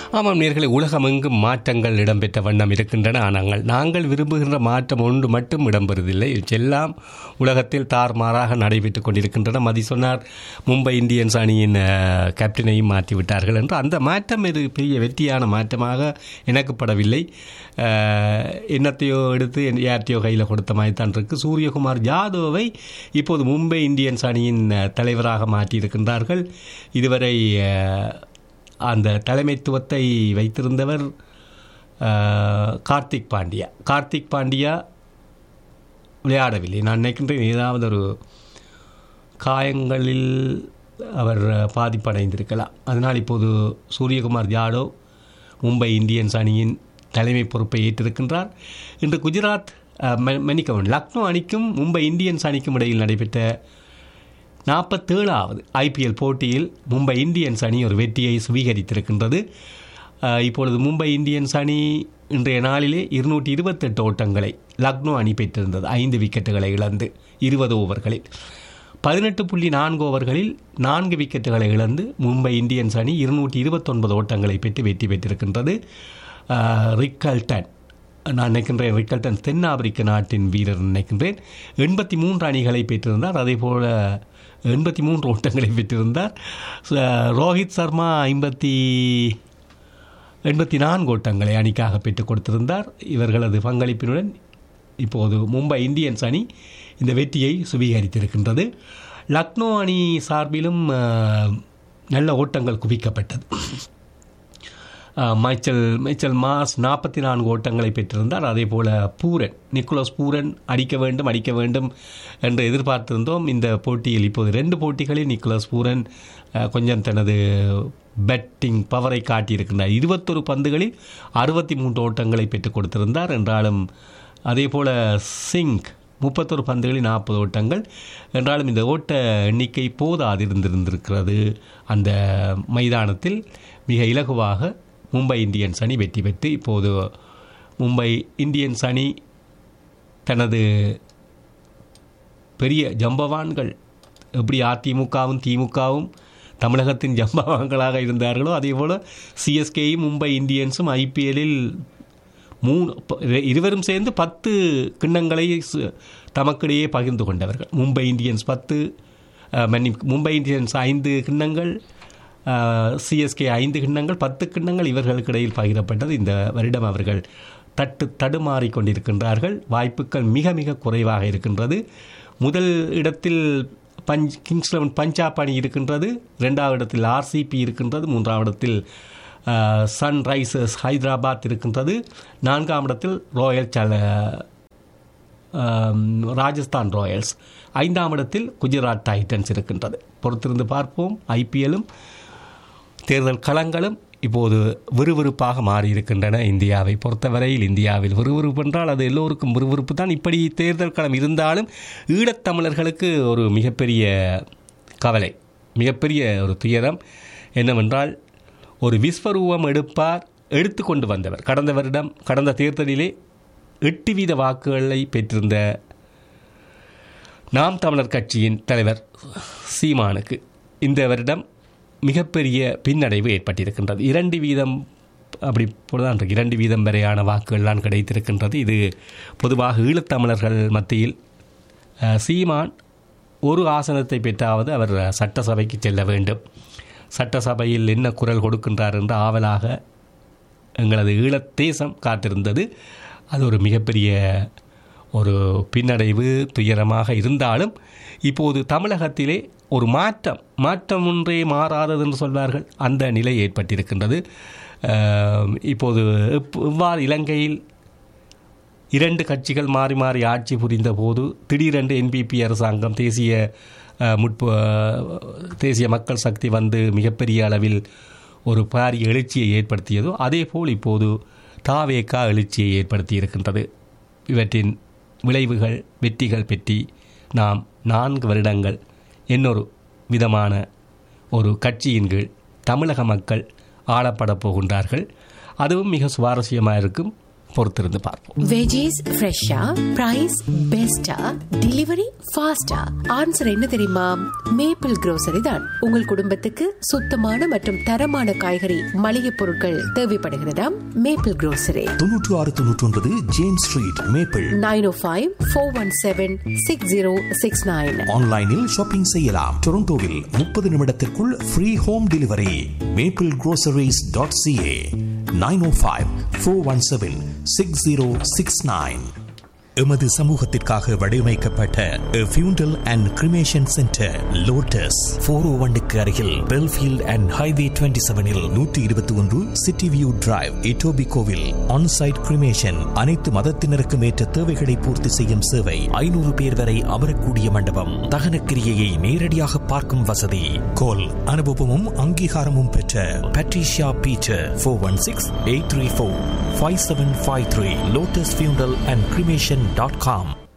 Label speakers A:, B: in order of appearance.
A: ஆமாம் நேயர்களே, உலகமெங்கும் மாற்றங்கள் இடம்பெற்ற வண்ணம் இருக்கின்றன. ஆனால் நாங்கள் விரும்புகின்ற மாற்றம் ஒன்று மட்டும் இடம்பெறுவதில்லை. எல்லாம் உலகத்தில் தாறுமாறாக நடைபெற்றுக் கொண்டிருக்கின்றன. மதி சொன்னார், மும்பை இந்தியன்ஸ் அணியின் கேப்டனையும் மாற்றிவிட்டார்கள் என்று. அந்த மாற்றம் இது பெரிய வெற்றியான மாற்றமாக எனக்கு படவில்லை. என்னத்தையோ எடுத்து யார்த்தையோ கையில் கொடுத்த மாதிரி தான் இருக்குது. சூரியகுமார் யாதவை இப்போது மும்பை இந்தியன்ஸ் அணியின் தலைவராக மாற்றியிருக்கின்றார்கள். இதுவரை அந்த தலைமைத்துவத்தை வைத்திருந்தவர் கார்த்திக் பாண்டியா விளையாடவில்லை. நான் நினைக்கின்றேன் ஏதாவது ஒரு காயங்களில் அவர் பாதிப்படைந்திருக்கலாம். அதனால் இப்போது சூரியகுமார் யாதவ் மும்பை இந்தியன்ஸ் அணியின் தலைமை பொறுப்பை ஏற்றிருக்கின்றார். இன்று குஜராத் லக்னோ அணிக்கும் மும்பை இந்தியன்ஸ் அணிக்கும் இடையில் நடைபெற்ற 47வது IPL போட்டியில் மும்பை இந்தியன்ஸ் அணி ஒரு வெற்றியை சுவீகரித்திருக்கின்றது. இப்பொழுது மும்பை இந்தியன்ஸ் அணி இன்றைய நாளிலே 228 ஓட்டங்களை லக்னோ அணி பெற்றிருந்தது. 5 விக்கெட்டுகளை இழந்து 20 ஓவர்களில் 18.4 ஓவர்களில் 4 விக்கெட்டுகளை இழந்து மும்பை இந்தியன்ஸ் அணி 229 ஓட்டங்களை பெற்று வெற்றி பெற்றிருக்கின்றது. நான் நினைக்கின்றேன் ரிக்கல்டன் தென்னாப்பிரிக்க நாட்டின் வீரர் நினைக்கின்றேன் 83 அணிகளை பெற்றிருந்தார். அதே போல் 83 ஓட்டங்களை பெற்றிருந்தார். ரோஹித் சர்மா 84 ஓட்டங்களை அணிக்காக பெற்றுக் கொடுத்திருந்தார். இவர்களது பங்களிப்பினுடன் இப்போது மும்பை இந்தியன்ஸ் அணி இந்த வெற்றியை சுவீகரித்திருக்கின்றது. லக்னோ அணி சார்பிலும் நல்ல ஓட்டங்கள் குவிக்கப்பட்டது. மைச்சல் மாஸ் 44 ஓட்டங்களை பெற்றிருந்தார். அதே போல் நிக்கோலஸ் பூரன் அடிக்க வேண்டும் என்று எதிர்பார்த்திருந்தோம். இந்த போட்டியில் இப்போது 2 போட்டிகளில் நிக்கோலஸ் பூரன் கொஞ்சம் தனது பேட்டிங் பவரை காட்டியிருக்கின்றார். 21 பந்துகளில் 63 ஓட்டங்களை பெற்றுக் கொடுத்திருந்தார். என்றாலும் அதே போல் சிங் 31 பந்துகளில் 40 ஓட்டங்கள். என்றாலும் இந்த ஓட்ட எண்ணிக்கை போதாதிருந்திருக்கிறது. அந்த மைதானத்தில் மிக இலகுவாக மும்பை இந்தியன்ஸ் அணி வெற்றி பெற்று இப்போது மும்பை இந்தியன்ஸ் அணி தனது பெரிய ஜம்பவான்கள் எப்படி அதிமுகவும் திமுகவும் தமிழகத்தின் ஜம்பவான்களாக இருந்தார்களோ அதேபோல் CSKயும் மும்பை இந்தியன்ஸும் IPLலில் இருவரும் சேர்ந்து 10 கிண்ணங்களை தமக்கிடையே பகிர்ந்து கொண்டவர்கள். மும்பை இந்தியன்ஸ் 5 கிண்ணங்கள், CSK 5 கிண்ணங்கள், 10 கிண்ணங்கள் இவர்களுக்கு இடையில் பகிரப்பட்டது. இந்த வருடம் அவர்கள் தடுமாறிக் கொண்டிருக்கின்றார்கள். வாய்ப்புகள் மிக மிக குறைவாக இருக்கின்றது. முதல் இடத்தில் கிங்ஸ் 11 பஞ்சாப் அணி இருக்கின்றது. 2வது இடத்தில் RCB இருக்கின்றது. 3வது இடத்தில் சன்ரைசர்ஸ் ஹைதராபாத் இருக்கின்றது. 4ஆம் இடத்தில் ராஜஸ்தான் ராயல்ஸ், 5ஆம் இடத்தில் குஜராத் டைட்டன்ஸ் இருக்கின்றது. பொறுத்திருந்து பார்ப்போம். IPLலும் தேர்தல் களங்களும் இப்போது விறுவிறுப்பாக மாறியிருக்கின்றன. இந்தியாவை பொறுத்தவரையில் இந்தியாவில் விறுவிறுப்பு என்றால் அது எல்லோருக்கும் விறுவிறுப்பு தான். இப்படி தேர்தல் களம் இருந்தாலும் ஈழத்தமிழர்களுக்கு ஒரு மிகப்பெரிய கவலை, மிகப்பெரிய ஒரு துயரம் என்னவென்றால், ஒரு விஸ்வரூபம் எடுத்து கொண்டு வந்தவர் கடந்த தேர்தலிலே 8% வாக்குகளை பெற்றிருந்த நாம் தமிழர் கட்சியின் தலைவர் சீமானுக்கு இந்த வருடம் மிகப்பெரிய பின்னடைவு ஏற்பட்டிருக்கின்றது. 2% அப்படி போலதான் 2% வரையான வாக்குகள்லாம் கிடைத்திருக்கின்றது. இது பொதுவாக ஈழத்தமிழர்கள் மத்தியில் சீமான் ஒரு ஆசனத்தை பெற்றாவது அவர் சட்டசபைக்கு செல்ல வேண்டும், சட்டசபையில் என்ன குரல் கொடுக்கின்றார் என்று ஆவலாக எங்களது ஈழத்தேசம் காத்திருந்தது. அது ஒரு மிகப்பெரிய ஒரு பின்னடைவு, துயரமாக இருந்தாலும் இப்போது தமிழகத்திலே ஒரு மாற்றம் ஒன்றே மாறாதது என்று சொல்வார்கள், அந்த நிலை ஏற்பட்டிருக்கின்றது. இப்போது இவ்வாறு இலங்கையில் 2 கட்சிகள் மாறி மாறி ஆட்சி புரிந்த போது திடீரென்று NPP அரசாங்கம் தேசிய மக்கள் சக்தி வந்து மிகப்பெரிய அளவில் ஒரு பாரிய எழுச்சியை ஏற்படுத்தியதோ அதேபோல் இப்போது தாவேகா எழுச்சியை ஏற்படுத்தி இருக்கின்றது. இவற்றின் விளைவுகள், வெற்றிகள் பற்றி நாம் 4 வருடங்கள் இன்னொரு விதமான ஒரு கட்சியின் கீழ் தமிழக மக்கள் ஆளப்பட போகின்றார்கள். அதுவும் மிக சுவாரஸ்யமாக இருக்கும். பொறுத்திருந்து பார்ப்போம்.
B: வெஜிஸ் ஃப்ரெஷ்ஷா, பிரைஸ் பெஸ்டா, டெலிவரி ஃபாஸ்டா? ஆன்சர் என்ன தெரியுமா? மேப்பிள் grocery தான். உங்கள் குடும்பத்துக்கு சுத்தமான மற்றும் தரமான காய்கறி மளிகை பொருட்கள் தேவைப்படுகிறதா? Maple grocery
C: 9699 James street, maple.
B: 905-417-6069.
C: ஆன்லைனில் ஷாப்பிங் செய்யலாம். டொரண்டோவில் 30 நிமிடத்திற்குள் ஃப்ரீ ஹோம் டெலிவரி. maplegroceries.ca 905-417-6069. எமது சமூகத்திற்காக வடிவமைக்கப்பட்ட ஃபியூண்டல் அண்ட் கிரிமேஷன் சென்டர் லோட்டஸ் 401க்கு அருகில் Belfield and highway 27இல் 121 city view drive, இட்டோபிகோவில். Onsite cremation, அனைத்து மதத்தினருக்கும் ஏற்ற தேவைகளை பூர்த்தி செய்யும் சேவை. 500 பேர் வரை அமரக்கூடிய மண்டபம். தகன கிரியையை நேரடியாக பார்க்கும் வசதி. கோல் அனுபவமும் அங்கீகாரமும் பெற்ற Patricia Peter 416-834-5753. lotus funeral and cremation.com.